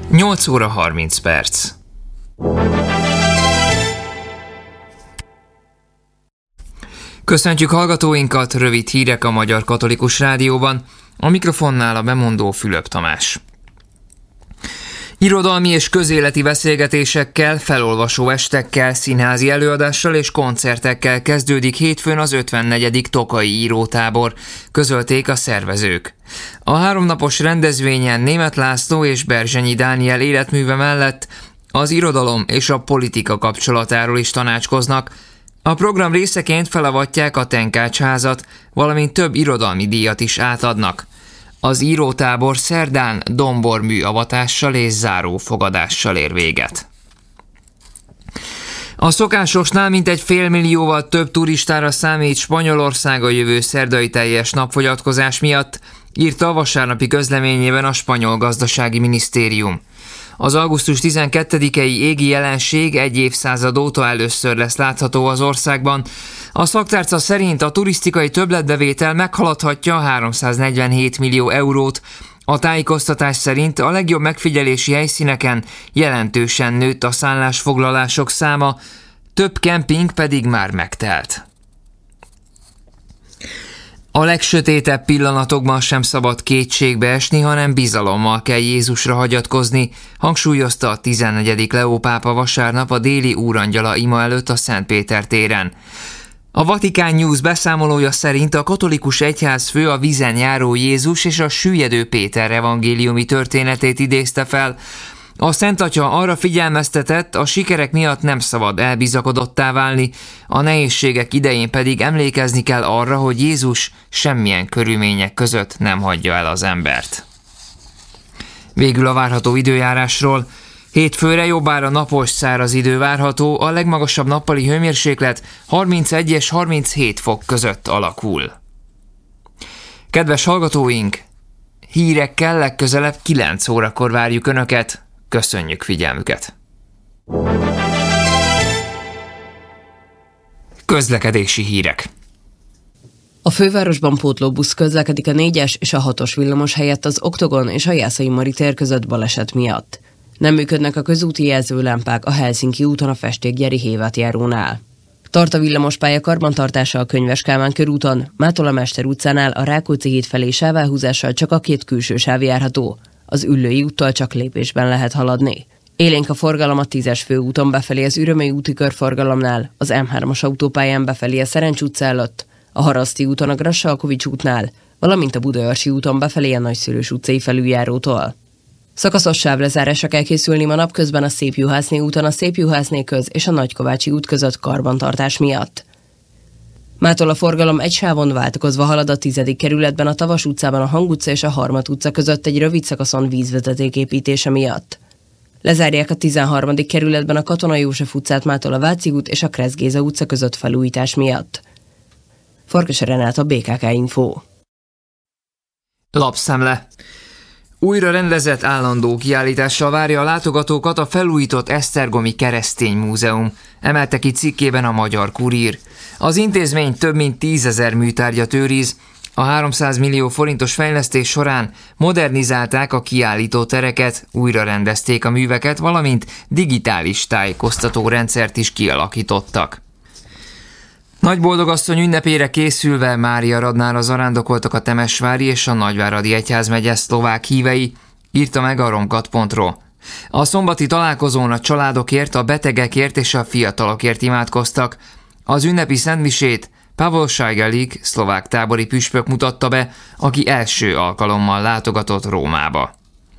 8 óra 30 perc. Köszöntjük hallgatóinkat, rövid hírek a Magyar Katolikus Rádióban, a mikrofonnál a bemondó Fülöp Tamás. Irodalmi és közéleti beszélgetésekkel, felolvasó estekkel, színházi előadással és koncertekkel kezdődik hétfőn az 54. Tokaji írótábor, közölték a szervezők. A 3 napos rendezvényen Németh László és Berzsenyi Dániel életműve mellett az irodalom és a politika kapcsolatáról is tanácskoznak. A program részeként felavatják a Tenkács-házat, valamint több irodalmi díjat is átadnak. Az írótábor szerdán dombormű avatással és zárófogadással ér véget. A szokásosnál mintegy 500 000-val több turistára számít Spanyolország a jövő szerdai teljes napfogyatkozás miatt, írta a vasárnapi közleményében a spanyol gazdasági minisztérium. Az augusztus 12-i égi jelenség egy évszázad óta először lesz látható az országban. A szaktárca szerint a turisztikai többletbevétel meghaladhatja 347 millió eurót. A tájékoztatás szerint a legjobb megfigyelési helyszíneken jelentősen nőtt a szállásfoglalások száma, több kemping pedig már megtelt. A legsötétebb pillanatokban sem szabad kétségbe esni, hanem bizalommal kell Jézusra hagyatkozni, hangsúlyozta a 14. Leó pápa vasárnap a déli úrangyala ima előtt a Szent Péter téren. A Vatikán News beszámolója szerint a katolikus egyházfő a vízen járó Jézus és a süllyedő Péter evangéliumi történetét idézte fel. A Szent Atya arra figyelmeztetett, a sikerek miatt nem szabad elbizakodottá válni, a nehézségek idején pedig emlékezni kell arra, hogy Jézus semmilyen körülmények között nem hagyja el az embert. Végül a várható időjárásról. Hétfőre jobbára napos, száraz idő várható, a legmagasabb nappali hőmérséklet 31 és 37 fok között alakul. Kedves hallgatóink, hírekkel legközelebb 9 órakor várjuk Önöket. Köszönjük figyelmüket! Közlekedési hírek. A fővárosban pótlóbusz közlekedik a 4-es és a 6-os villamos helyett az Oktogon és a Jászai Mari tér között baleset miatt. Nem működnek a közúti jelzőlámpák a Helsinki úton a Festékgyeri Hévátjárónál. Tart a villamospálya karbantartása a Könyves Kálmán körúton, mától a Mester utcánál a Rákóczi híd felé sávelhúzással csak a 2 külső sáv járható, az Üllői úttal csak lépésben lehet haladni. Élénk a forgalom a 10-es főúton befelé az Ürömei úti körforgalomnál, az M3-as autópályán befelé a Szerencs utca előtt, a Haraszti úton a Grassalkovics útnál, valamint a Budaörsi úton befelé a Nagyszülős utcai felüljárótól. Szakaszos sávlezárásra kell készülni ma napközben a Szépjuhászné úton a Szépjuhászné köz és a Nagykovácsi út között karbantartás miatt. Mától a forgalom egy sávon váltakozva halad a 10. kerületben a Tavas utcában a Hang utca és a Harmat utca között egy rövid szakaszon vízvezeték építése miatt. Lezárják a 13. kerületben a Katona József utcát mától a Váci út és a Kressz Géza utca között felújítás miatt. Farkas Renát, a BKK Info. Lapszemle. Újra rendezett állandó kiállítással várja a látogatókat a felújított Esztergomi Keresztény Múzeum, emelte ki cikkében a Magyar Kurír. Az intézmény több mint 10 000 műtárgyat őriz. A 300 millió forintos fejlesztés során modernizálták a kiállító tereket, újra rendezték a műveket, valamint digitális tájékoztató rendszert is kialakítottak. Nagyboldogasszony ünnepére készülve Máriaradnára zarándokoltak a Temesvári és a Nagyváradi egyházmegye szlovák hívei, írta meg a romkat.ro. A szombati találkozón a családokért, a betegekért és a fiatalokért imádkoztak. Az ünnepi szentmisét Pavol Sajgelik, szlovák tábori püspök mutatta be, aki első alkalommal látogatott Rómába.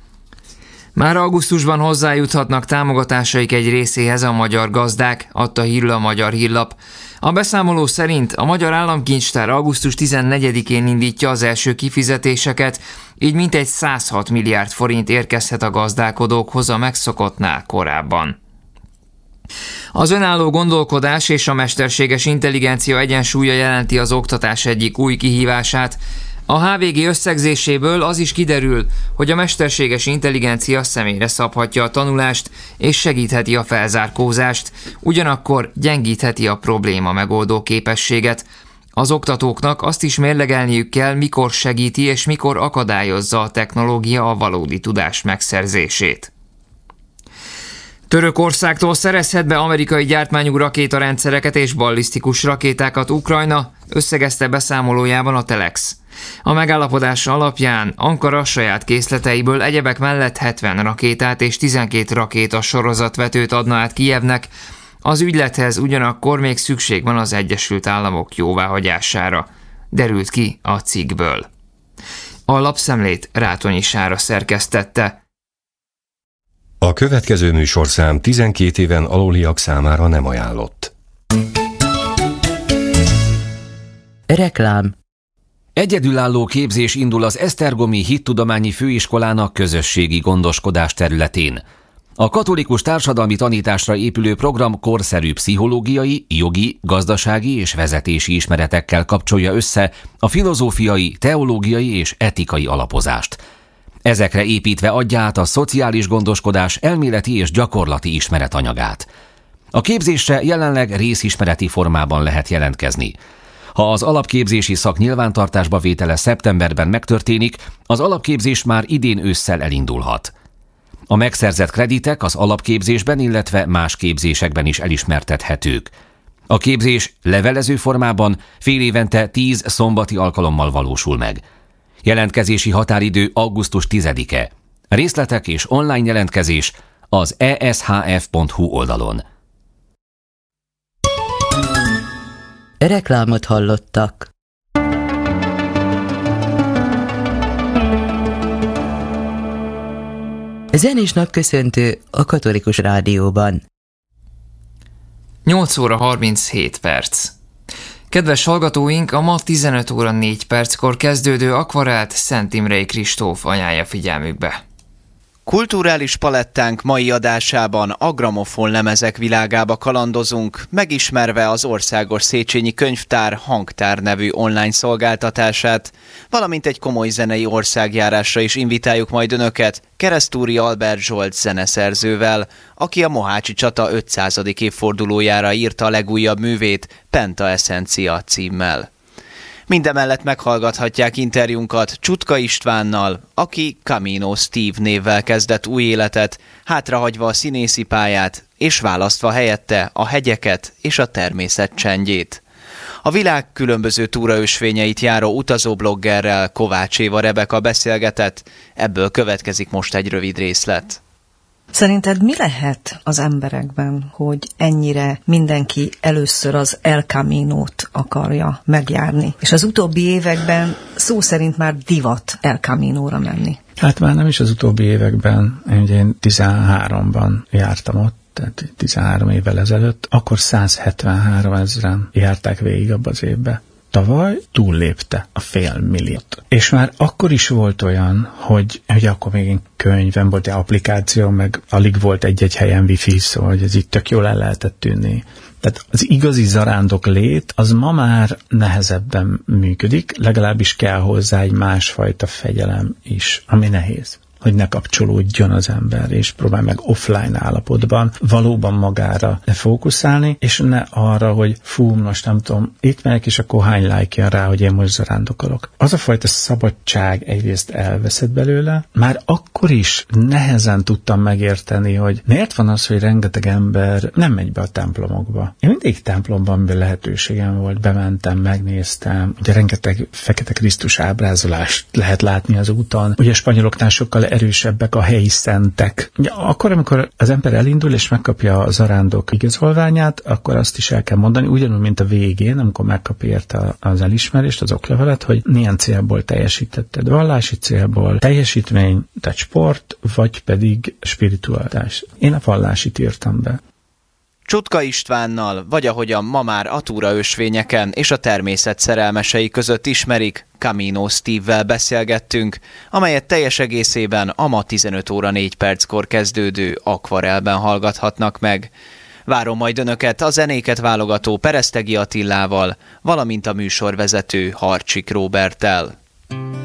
Már augusztusban hozzájuthatnak támogatásaik egy részéhez a magyar gazdák, adta hírül a Magyar Hírlap. A beszámoló szerint a Magyar Államkincstár augusztus 14-én indítja az első kifizetéseket, így mintegy 106 milliárd forint érkezhet a gazdálkodókhoz a megszokottnál korábban. Az önálló gondolkodás és a mesterséges intelligencia egyensúlya jelenti az oktatás egyik új kihívását. A HVG összegzéséből az is kiderül, hogy a mesterséges intelligencia személyre szabhatja a tanulást és segítheti a felzárkózást, ugyanakkor gyengítheti a probléma megoldó képességet. Az oktatóknak azt is mérlegelniük kell, mikor segíti és mikor akadályozza a technológia a valódi tudás megszerzését. Törökországtól szerezhet be amerikai gyártmányú rakétarendszereket és ballisztikus rakétákat Ukrajna, összegezte beszámolójában a Telex. A megállapodás alapján Ankara saját készleteiből egyebek mellett 70 rakétát és 12 rakéta sorozatvetőt adna át Kijevnek, az ügylethez ugyanakkor még szükség van az Egyesült Államok jóváhagyására, derült ki a cikkből. A lapszemlét Rátonyi Sára szerkesztette. A következő műsorszám 12 éven aluliak számára nem ajánlott. Reklám. Egyedülálló képzés indul az Esztergomi Hittudományi Főiskolának közösségi gondoskodás területén. A katolikus társadalmi tanításra épülő program korszerű pszichológiai, jogi, gazdasági és vezetési ismeretekkel kapcsolja össze a filozófiai, teológiai és etikai alapozást. Ezekre építve adja át a szociális gondoskodás elméleti és gyakorlati ismeretanyagát. A képzésre jelenleg részismereti formában lehet jelentkezni. Ha az alapképzési szak nyilvántartásba vétele szeptemberben megtörténik, az alapképzés már idén ősszel elindulhat. A megszerzett kreditek az alapképzésben, illetve más képzésekben is elismertethetők. A képzés levelező formában fél évente 10 szombati alkalommal valósul meg. Jelentkezési határidő augusztus 10-e. Részletek és online jelentkezés az eshf.hu oldalon. Reklámot hallottak. Zenés napköszöntő a Katolikus Rádióban. 8 óra 37 perc. Kedves hallgatóink, a ma 15 óra 4 perckor kezdődő akvarelt Szent Imrei Kristóf ajánlja figyelmükbe. Kulturális palettánk mai adásában a gramofon lemezek világába kalandozunk, megismerve az Országos Széchenyi Könyvtár Hangtár nevű online szolgáltatását, valamint egy komoly zenei országjárásra is invitáljuk majd önöket Keresztúri Albert Zsolt zeneszerzővel, aki a Mohácsi csata 500. évfordulójára írta a legújabb művét, Penta Essencia címmel. Mindemellett meghallgathatják interjúnkat Csutka Istvánnal, aki Camino Steve névvel kezdett új életet, hátrahagyva a színészi pályát, és választva helyette a hegyeket és a természet csendjét. A világ különböző túraösvényeit járó utazóbloggerrel, Kovács Éva Rebeka beszélgetett, ebből következik most egy rövid részlet. Szerinted mi lehet az emberekben, hogy ennyire mindenki először az El Caminót akarja megjárni? És az utóbbi években szó szerint már divat El Caminóra menni. Hát már nem is az utóbbi években, én 13-ban jártam ott, tehát 13 évvel ezelőtt, akkor 173 000 járták végig abban az évben. Tavaly túllépte a 500 000. És már akkor is volt olyan, hogy akkor még könyvem volt, egy applikáció, meg alig volt egy-egy helyen wifi, szóval hogy ez itt tök jól el lehetett tűnni. Tehát az igazi zarándok lét, az ma már nehezebben működik, legalábbis kell hozzá egy másfajta fegyelem is, ami nehéz, hogy ne kapcsolódjon az ember, és próbálj meg offline állapotban valóban magára fókuszálni, és ne arra, hogy most nem tudom, itt megyek, és akkor hány like jön rá, hogy én most zarándokolok. Az a fajta szabadság egyrészt elveszett belőle, már akkor is nehezen tudtam megérteni, hogy miért van az, hogy rengeteg ember nem megy be a templomokba. Én mindig templomban lehetőségem volt, bementem, megnéztem, ugye rengeteg Fekete Krisztus ábrázolást lehet látni az úton, ugye a spanyoloknál sokkal erősebbek a helyi szentek. Akkor, amikor az ember elindul és megkapja a zarándok igazolványát, akkor azt is el kell mondani, ugyanúgy, mint a végén, amikor megkapja érte az elismerést, az oklevelet, hogy milyen célból teljesítetted. Vallási célból, teljesítmény, tehát sport, vagy pedig spiritualitás. Én a vallásit írtam be. Csutka Istvánnal, vagy ahogyan ma már a túraösvényeken és a természet szerelmesei között ismerik, Camino Steve-vel beszélgettünk, amelyet teljes egészében a ma 15 óra 4 perckor kezdődő akvarelben hallgathatnak meg. Várom majd önöket a zenéket válogató Peresztegi Attillával, valamint a műsorvezető Harcsik Róberttel.